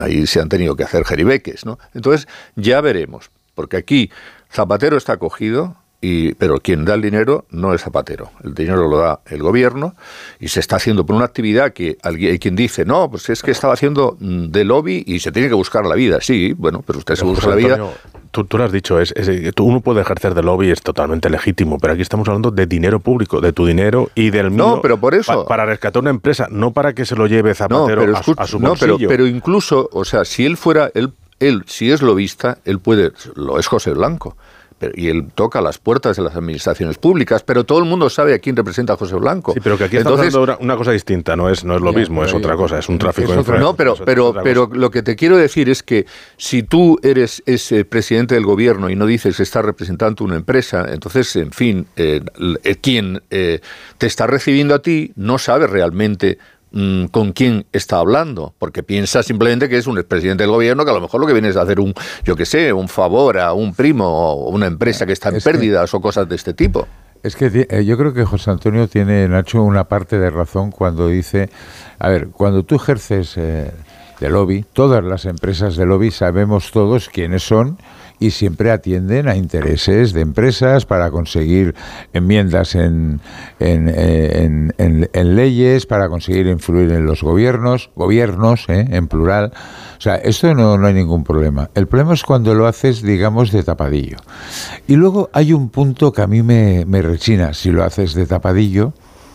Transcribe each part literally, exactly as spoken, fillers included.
ahí se han tenido que hacer jeribeques, ¿no? Entonces, ya veremos, porque aquí Zapatero está cogido, y, pero quien da el dinero no es Zapatero, el dinero lo da el gobierno y se está haciendo por una actividad que alguien, hay quien dice, no, pues es que estaba haciendo de lobby y se tiene que buscar la vida. Sí, bueno, pero usted se busca la vida. Antonio, tú, tú lo has dicho, es, es, tú, uno puede ejercer de lobby, es totalmente legítimo, pero aquí estamos hablando de dinero público, de tu dinero y del mío. No, pero por eso. Pa, para rescatar una empresa, no para que se lo lleve Zapatero no, pero a, escucha, a su no, bolsillo. Pero, pero incluso, o sea, si él fuera, él, él, si es lobista, él puede, lo es José Blanco. Y él toca las puertas de las administraciones públicas, pero todo el mundo sabe a quién representa a José Blanco. Sí, pero que aquí Entonces, estamos hablando de una cosa distinta, no es, no es lo mismo, es otra cosa, es un tráfico de influencias. No, pero, pero, pero lo que te quiero decir es que si tú eres ese presidente del gobierno y no dices que estás representando una empresa, entonces, en fin, eh, quien eh, te está recibiendo a ti no sabe realmente con quién está hablando, porque piensa simplemente que es un expresidente del gobierno que a lo mejor lo que viene es a hacer un, yo qué sé, un favor a un primo o una empresa que está en es pérdidas que, o cosas de este tipo. Es que eh, yo creo que José Antonio tiene, Nacho, una parte de razón cuando dice, a ver, cuando tú ejerces eh, de lobby, todas las empresas de lobby sabemos todos quiénes son y siempre atienden a intereses de empresas para conseguir enmiendas en, en, en, en, en leyes, para conseguir influir en los gobiernos, gobiernos, ¿eh? En plural. O sea, esto no, no hay ningún problema. El problema es cuando lo haces, digamos, de tapadillo. Y luego hay un punto que a mí me, me rechina. Si lo haces de tapadillo,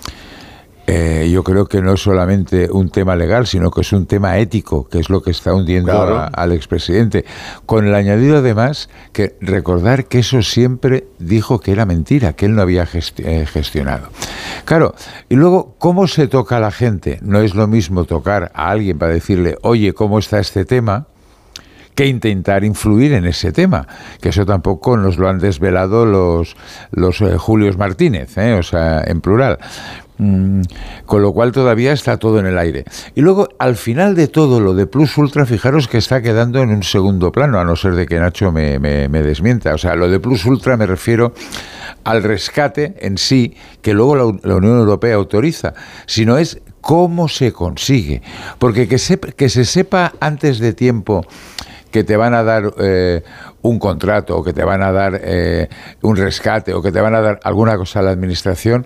Eh, yo creo que no es solamente un tema legal, sino que es un tema ético, que es lo que está hundiendo claro. a, al expresidente. Con el añadido además que recordar que eso siempre dijo que era mentira, que él no había gesti- eh, gestionado. Claro, y luego, ¿cómo se toca a la gente? No es lo mismo tocar a alguien para decirle, oye, ¿cómo está este tema?, que intentar influir en ese tema, que eso tampoco nos lo han desvelado los, los eh, Julios Martínez, ¿eh? O sea, en plural. Mm, con lo cual todavía está todo en el aire. Y luego, al final de todo, lo de Plus Ultra, fijaros que está quedando en un segundo plano, a no ser de que Nacho me, me, me desmienta. O sea, lo de Plus Ultra me refiero al rescate en sí, que luego la, la Unión Europea autoriza, sino es cómo se consigue. Porque que se, que se sepa antes de tiempo que te van a dar eh, un contrato o que te van a dar eh, un rescate o que te van a dar alguna cosa a la administración,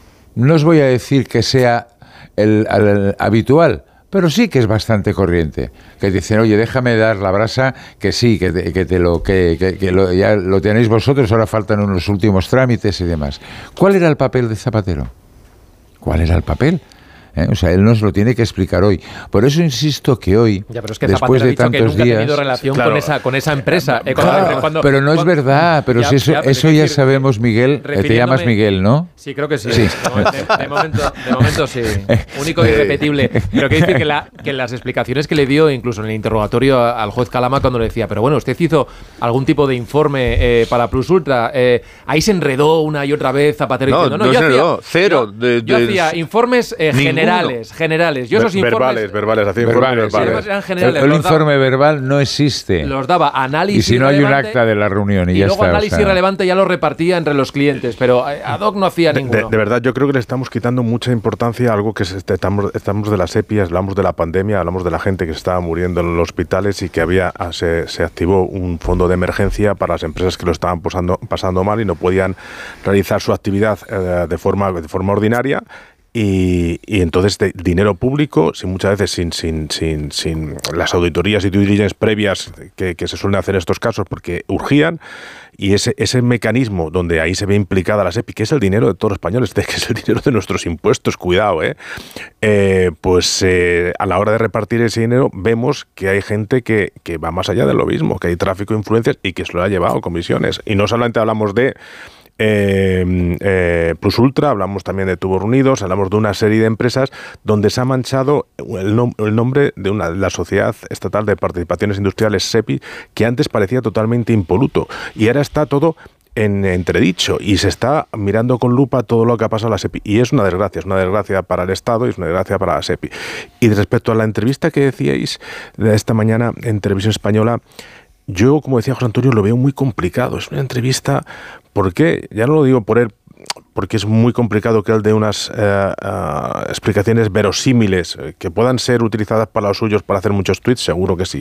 no os voy a decir que sea el, el, el habitual, pero sí que es bastante corriente. Que dicen, oye, déjame dar la brasa, que sí, que te, que te lo, que, que, que lo, ya lo tenéis vosotros, ahora faltan unos últimos trámites y demás. ¿Cuál era el papel de Zapatero? ¿Cuál era el papel? ¿Eh? O sea, él nos lo tiene que explicar hoy. Por eso insisto que hoy, ya, pero es que después Zapatero de ha dicho tantos que nunca días, ha tenido relación claro, con esa con esa empresa. Eh, claro, cuando, cuando, pero no es cuando, verdad. Pero ya, si eso, ya, pero eso ya decir, sabemos, Miguel. Te llamas Miguel, ¿no? Sí, creo que sí. sí. De, momento, de, momento, de momento sí. Único e irrepetible. Pero que decir que, la, que las explicaciones que le dio, incluso en el interrogatorio al juez Calama, cuando le decía, pero bueno, usted hizo algún tipo de informe eh, para Plus Ultra, eh, ahí se enredó una y otra vez Zapatero no, diciendo, no, no yo se hacía, enredó, cero. Yo, de, yo de, hacía informes eh, generales, generales. Yo esos Ver, informes verbales, verbales, hacía verbales, informes verbales. sí. Eran generales, el, el los daba, informe verbal no existe. Los daba análisis y si no hay un relevante, acta de la reunión y, y ya luego está. análisis o sea. relevante ya lo repartía entre los clientes, pero ad hoc no hacía de, ninguno. De, de verdad, yo creo que le estamos quitando mucha importancia a algo que es, estamos, estamos de las E P I, hablamos de la pandemia, hablamos de la gente que se estaba muriendo en los hospitales y que había se, se activó un fondo de emergencia para las empresas que lo estaban pasando, pasando mal y no podían realizar su actividad eh, de forma, de forma ordinaria. Y, y entonces de dinero público, sin muchas veces sin, sin, sin, sin las auditorías y due diligence previas que, que se suelen hacer en estos casos porque urgían, y ese, ese mecanismo donde ahí se ve implicada la S E P I, que es el dinero de todos los españoles, que es el dinero de nuestros impuestos, cuidado, ¿eh? eh pues eh, a la hora de repartir ese dinero vemos que hay gente que, que va más allá de lo mismo, que hay tráfico de influencias y que se lo ha llevado comisiones. Y no solamente hablamos de Eh, eh, Plus Ultra, hablamos también de Tubos Reunidos, hablamos de una serie de empresas donde se ha manchado el, nom- el nombre de una, la Sociedad Estatal de Participaciones Industriales, S E P I, que antes parecía totalmente impoluto y ahora está todo en entredicho y se está mirando con lupa todo lo que ha pasado a la S E P I y es una desgracia, es una desgracia para el Estado y es una desgracia para la S E P I. Y respecto a la entrevista que decíais de esta mañana en Televisión Española, yo, como decía José Antonio, lo veo muy complicado. Es una entrevista, ¿por qué? Ya no lo digo por él, porque es muy complicado que él dé unas eh, uh, explicaciones verosímiles eh, que puedan ser utilizadas para los suyos para hacer muchos tweets, seguro que sí.